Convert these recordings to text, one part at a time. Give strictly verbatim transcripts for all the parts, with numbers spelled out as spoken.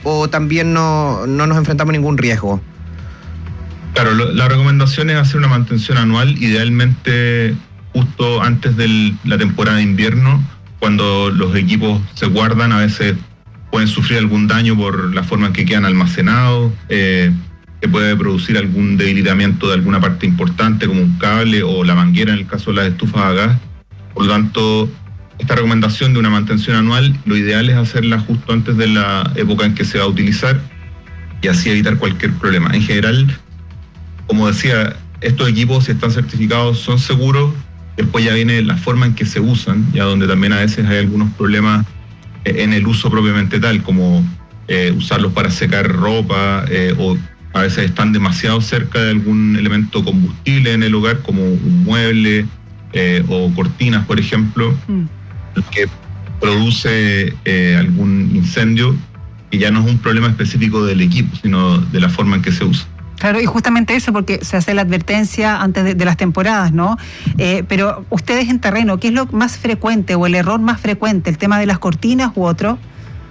o también no, no nos enfrentamos a ningún riesgo? Claro, lo, la recomendación es hacer una mantención anual, idealmente justo antes de la temporada de invierno, cuando los equipos se guardan, a veces pueden sufrir algún daño por la forma en que quedan almacenados, eh, que puede producir algún debilitamiento de alguna parte importante, como un cable o la manguera en el caso de las estufas a gas. Por lo tanto, esta recomendación de una mantención anual, lo ideal es hacerla justo antes de la época en que se va a utilizar y así evitar cualquier problema. En general, como decía, estos equipos, si están certificados, son seguros. Después ya viene la forma en que se usan, ya donde también a veces hay algunos problemas en el uso propiamente tal, como eh, usarlos para secar ropa, eh, o a veces están demasiado cerca de algún elemento combustible en el hogar, como un mueble eh, o cortinas, por ejemplo, mm. que produce eh, algún incendio, y ya no es un problema específico del equipo, sino de la forma en que se usa. Claro, y justamente eso, porque se hace la advertencia antes de, de las temporadas, ¿no? Eh, pero ustedes en terreno, ¿qué es lo más frecuente o el error más frecuente? ¿El tema de las cortinas u otro?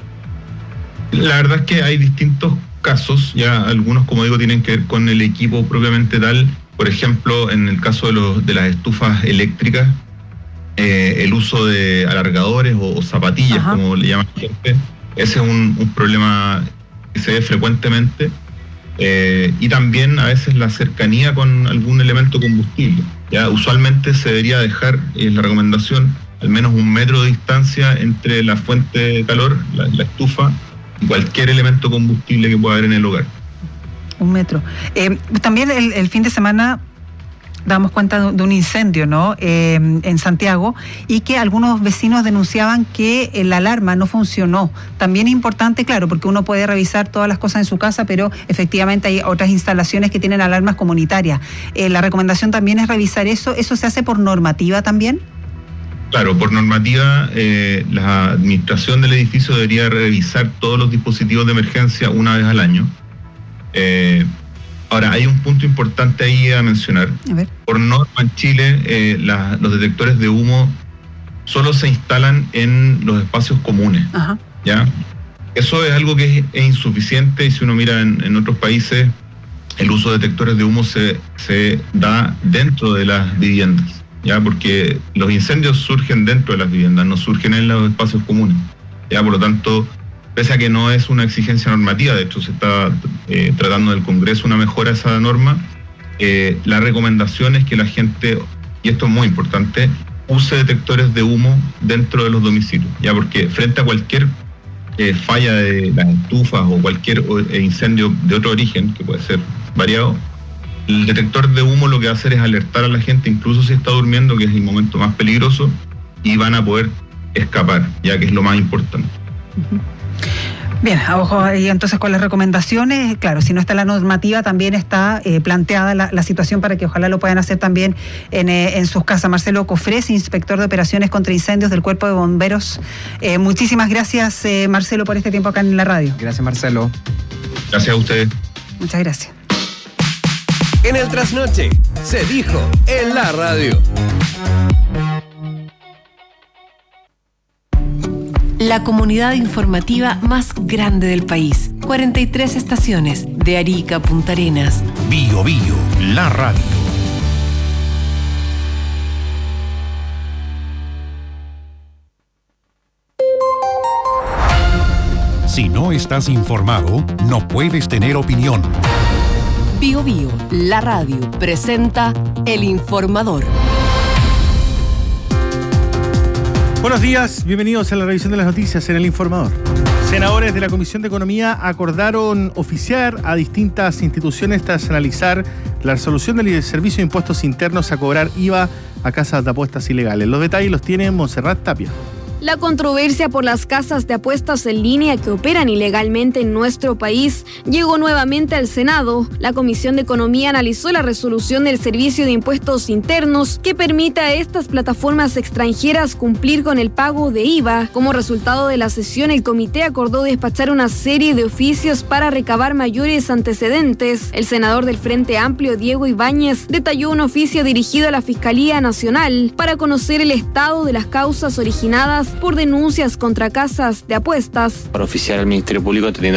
La verdad es que hay distintos casos, ya algunos, como digo, tienen que ver con el equipo propiamente tal. Por ejemplo, en el caso de, los, de las estufas eléctricas, eh, el uso de alargadores o, o zapatillas, Ajá. como le llaman la gente, ese es un, un problema que se ve frecuentemente. Eh, y también a veces la cercanía con algún elemento combustible. Ya usualmente se debería dejar, es la recomendación, al menos un metro de distancia entre la fuente de calor, la, la estufa, y cualquier elemento combustible que pueda haber en el hogar. Un metro. Eh, también el, el fin de semana damos cuenta de un incendio, ¿no? Eh, en Santiago, y que algunos vecinos denunciaban que la alarma no funcionó. También es importante, claro, porque uno puede revisar todas las cosas en su casa, pero efectivamente hay otras instalaciones que tienen alarmas comunitarias. Eh, la recomendación también es revisar eso. ¿Eso se hace por normativa también? Claro, por normativa, eh, la administración del edificio debería revisar todos los dispositivos de emergencia una vez al año. Eh, Ahora, hay un punto importante ahí a mencionar. A ver. Por norma en Chile, eh, la, los detectores de humo solo se instalan en los espacios comunes. Ajá. ¿Ya? Eso es algo que es, es insuficiente, y si uno mira en, en otros países, el uso de detectores de humo se, se da dentro de las viviendas, ¿ya? Porque los incendios surgen dentro de las viviendas, no surgen en los espacios comunes. ¿Ya? Por lo tanto, pese a que no es una exigencia normativa, de hecho se está eh, tratando del Congreso una mejora a esa norma, eh, la recomendación es que la gente, y esto es muy importante, use detectores de humo dentro de los domicilios, ya, porque frente a cualquier eh, falla de las estufas o cualquier eh, incendio de otro origen, que puede ser variado, el detector de humo lo que va a hacer es alertar a la gente, incluso si está durmiendo, que es el momento más peligroso, y van a poder escapar, ya que es lo más importante. Uh-huh. Bien, ojo, y entonces con las recomendaciones, claro, si no está la normativa, también está eh, planteada la, la situación para que ojalá lo puedan hacer también en, eh, en sus casas. Marcelo Cofrés, inspector de operaciones contra incendios del Cuerpo de Bomberos. Eh, muchísimas gracias, eh, Marcelo, por este tiempo acá en la radio. Gracias, Marcelo. Gracias a ustedes. Muchas gracias. En el Trasnoche se dijo en la radio. La comunidad informativa más grande del país. cuarenta y tres estaciones, de Arica a Punta Arenas. Bio Bio, la radio. Si no estás informado, no puedes tener opinión. Bio Bio, la radio, presenta El Informador. Buenos días, bienvenidos a la revisión de las noticias en El Informador. Senadores de la Comisión de Economía acordaron oficiar a distintas instituciones tras analizar la resolución del Servicio de Impuestos Internos a cobrar I V A a casas de apuestas ilegales. Los detalles los tiene Montserrat Tapia. La controversia por las casas de apuestas en línea que operan ilegalmente en nuestro país llegó nuevamente al Senado. La Comisión de Economía analizó la resolución del Servicio de Impuestos Internos que permite a estas plataformas extranjeras cumplir con el pago de I V A. Como resultado de la sesión, el comité acordó despachar una serie de oficios para recabar mayores antecedentes. El senador del Frente Amplio, Diego Ibáñez, detalló un oficio dirigido a la Fiscalía Nacional para conocer el estado de las causas originadas por denuncias contra casas de apuestas. Para oficiar al Ministerio Público teniendo